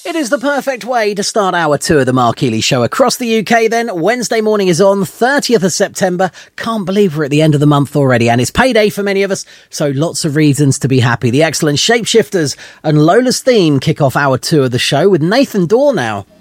It is the perfect way to start hour 2 of the Mark Healy Show across the UK then. Wednesday morning is on, 30th of September. Can't believe we're at the end of the month already, and it's payday for many of us, so lots of reasons to be happy. The excellent Shapeshifters and Lola's Theme kick off hour 2 of the show with Nathan Dorr now.